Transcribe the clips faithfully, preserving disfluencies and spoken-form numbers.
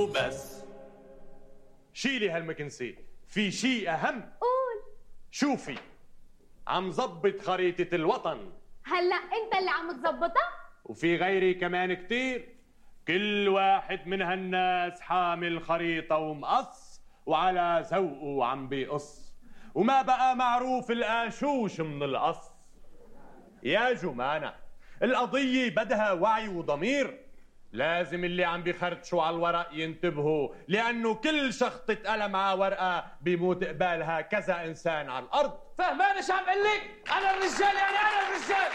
وبس. شيلي هالمكنسة، في شيء أهم. قول. شوفي، عم زبط خريطة الوطن. هلأ أنت اللي عم تزبطها؟ وفي غيري كمان كتير. كل واحد من هالناس حامل خريطة ومقص وعلى ذوقه عم بيقص، وما بقى معروف الآن شوش من القص. يا جمانة، القضية بدها وعي وضمير. لازم اللي عم بيخرطشوا على الورق ينتبهوا، لأنه كل شخطة قلم على ورقة بيموت قبالها كذا إنسان على الأرض. فهمان شو عم قل لك؟ أنا الرجال، يعني أنا الرجال.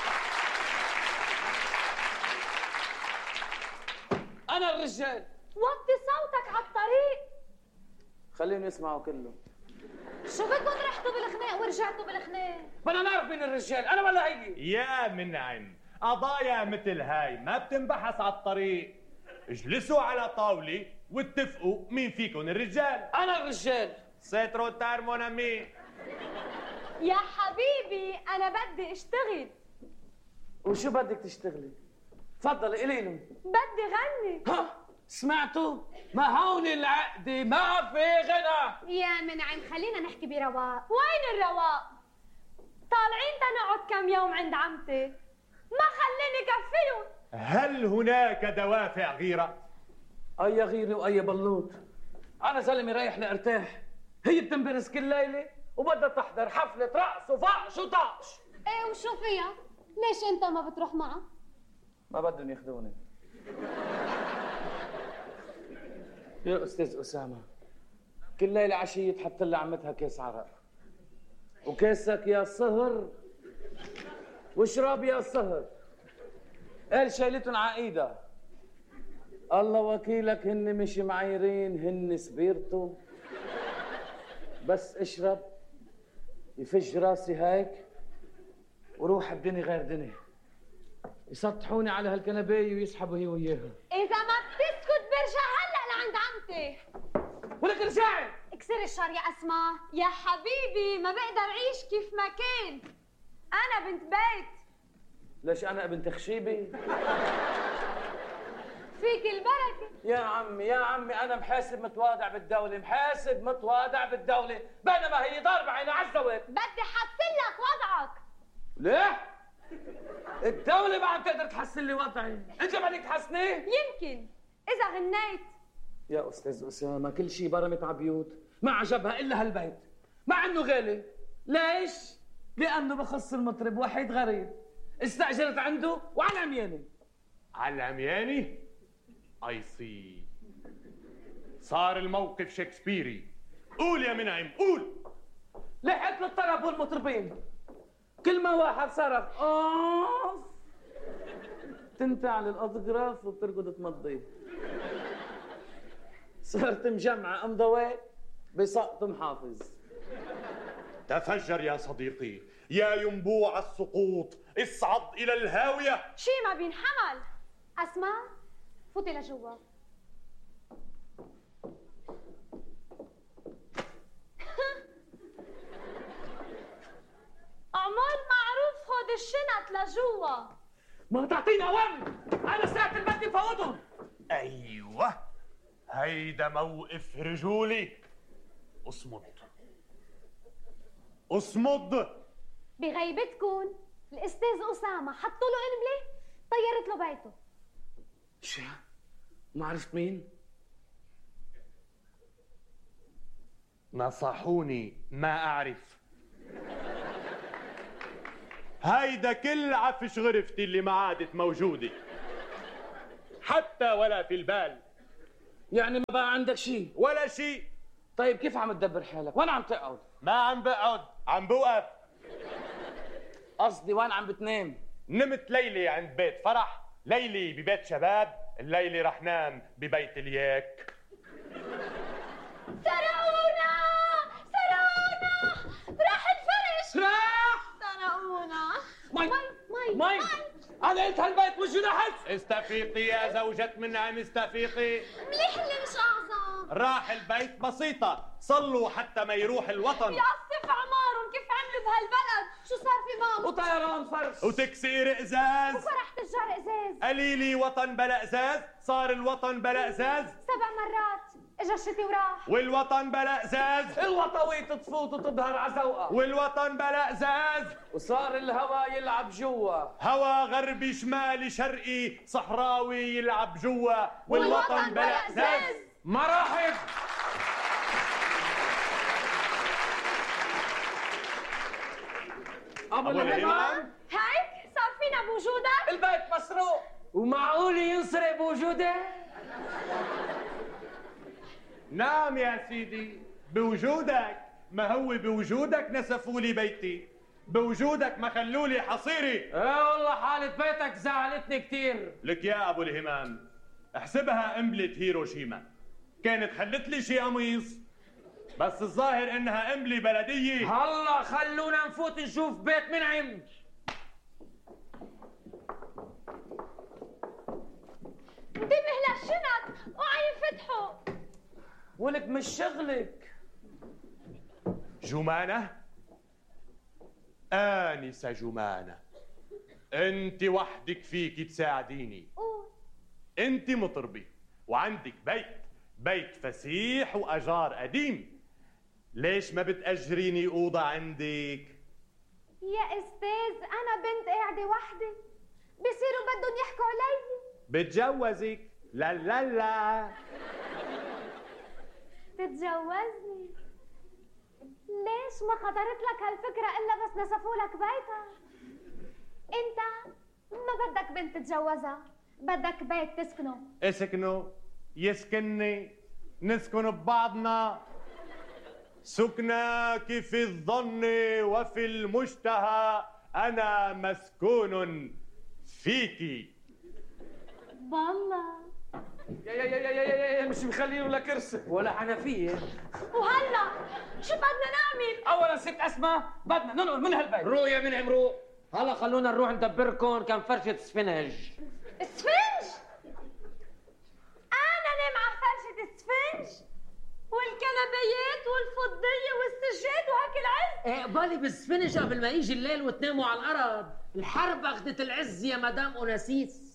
أنا الرجال. وطي صوتك على الطريق. خليهم يسمعوا كله. شو بدكم رحتوا بالخناق ورجعتوا بالخناق؟ بدنا نعرف مين الرجال، أنا ولا هيدي؟ يا منعم، قضايا مثل هاي ما بتنبحث على الطريق. اجلسوا على طاولة واتفقوا مين فيكم الرجال. أنا الرجال. سي ترو تار مون امي. يا حبيبي أنا بدي أشتغل. وشو بدك تشتغلي؟ تفضلي قولي لهم. بدي غني. ها سمعتوا؟ ما هون العقدة، ما في غنى. يا منعم خلينا نحكي برواق. وين الرواق؟ طالعين تنقعد كم يوم عند عمتي، ما خليني كفيهم. هل هناك دوافع غيرة؟ أي غيري وأي بلوط. أنا زلمة رايح لارتاح، هي بتنبرز كل ليلة وبدها تحضر حفلة رقص وفقش وطقش. ايه وشو فيها؟ ليش انت ما بتروح معها؟ ما بدهم ياخذوني. يا أستاذ أسامة، كل ليلة عشية تحط لها عمتها كيس عرق، وكيسك يا صهر واشرب يا صهر. قال شايلتن على ايدها. الله وكيلك هن مش معايرين، هن سبيرتو. بس اشرب يفج راسي هيك وروح الدنيا غير دنيا. يسطحوني على هالكنبايه ويسحبوا هي وياها. اذا ما بتسكت برجع هلا لعند عمتي. ولك رجعي. اكسر الشر يا اسماء. يا حبيبي ما بقدر اعيش كيف ما كان. انا بنت بيت. ليش انا بنت خشيبه؟ فيك البركه. يا عمي يا عمي، انا محاسب متواضع بالدوله، محاسب متواضع بالدوله، بينما هي ضاربه عينها على الزواج. بدي حسن لك وضعك. ليه؟ الدولة ما عم تقدر تحسن لي وضعي، انت بدك تحسنيه؟ يمكن اذا غنيت. يا استاذ اسامه، كل شيء برمت على بيوت، ما عجبها الا هالبيت، مع انه غالي. ليش؟ لانه بخص المطرب وحيد غريب، استاجرت عنده وعلى عمياني. على عمياني؟ اي سي. صار الموقف شكسبيري. قول يا منعم قول. لحقت للطرب والمطربين، كل ما واحد صرخ اوف تنتعل الاطراف وبتركض تمضيه. صرت مجمعه امضوي بسقط محافظ. تفجر يا صديقي، يا ينبوع السقوط، اصعد الى الهاويه. شي ما بينحمل. اسماء فوتي لجوا. اعمل معروف، خد الشنط لجوا. ما تعطيني اوامر، انا ساعة بدي فوتهم. ايوه، هيدا موقف رجولي. اصمد اصمد. بغيبتكن الاستاذ اسامه حطوا له قنبله طيرت له بيته. شو؟ ما عرفت مين؟ نصحوني ما اعرف. هيدا كل عفش غرفتي اللي ما عادت موجوده حتى ولا في البال. يعني ما بقى عندك شيء؟ ولا شيء. طيب كيف عم تدبر حالك؟ وين عم تقعد؟ ما عم بقعد، عم بوقف. قصدي وين عم بتنام؟ نمت ليلة عند بيت فرح، ليلة ببيت شباب، الليلة رح نام ببيت الياك. سرقونا سرقونا، راح الفرش. راح سرقونا. مي مي مي انا قلت هالبيت مش نحس. استفيقي يا زوجة منعم، استفيقي. مليح اللي مش اعظم. راح البيت بسيطة، صلوا حتى ما يروح الوطن. يقصف عمارهم كيف عملوا بهالبلد، شو صار في مام؟ وطيران فرش وتكسير ازاز وفرح تجار ازاز. قليلي وطن بلا ازاز، صار الوطن بلا ازاز. سبع مرات اجا الشتي وراح، والوطن بلا ازاز. الوطوية تفوت وتظهر عزوقة، والوطن بلا ازاز. وصار الهوا يلعب جوا، هوا غربي شمالي شرقي صحراوي يلعب جوا. والوطن بلا ازاز. مراحب. ابو الهمام، هيك صار فينا بوجودك؟ البيت مسروق، ومعقول ينسرق بوجوده؟ نعم يا سيدي، بوجودك. ما هو بوجودك نسفوا لي بيتي، بوجودك ما خلوا لي حصيري. ايه والله حالة بيتك زعلتني كثير. لك يا ابو الهمام، احسبها قنبلة هيروشيما، كانت خلت لي شي قميص، بس الظاهر انها قنبلة بلدية. هلا خلونا نفوت نشوف بيت منعم. انتبه للشنط وعي ينفتحوا. ولك مش شغلك. جمانة، آنسة جمانة، انت وحدك فيك تساعديني. قول. انت مطربي وعندك بيت، بيت فسيح واجار قديم، ليش ما بتأجريني أوضة عندك؟ يا استاذ انا بنت قاعده وحدي، بصيروا بدهم يحكوا علي. بتجوزك. لا لا لا. تتجوزني؟ ليش ما خطرت لك هالفكره الا بس نسفوا لك بيتها؟ انت ما بدك بنت تتجوزها، بدك بيت تسكنه. اسكنوا، يسكنني، نسكن ببعضنا. سكناك في الظن وفي المشتهى، أنا مسكون فيكي. بالله يا يا يا يا يا يا مش مخلينه لا كرسي ولا حنفية. وهلا شو بدنا نعمل؟ أولا ست أسماء بدنا ننقل من هالبيت. روق يا منعم روق. هلا خلونا نروح ندبركم كم فرشة سفنج. اسفنج؟ أنا نام على فرشة اسفنج؟ والكنبيات والفضية والسجاد وهيك العز؟ ايه قبالي بالسفنج قبل ما يجي الليل وتناموا على الأرض. الحرب أخذت العز يا مدام أوناسيس.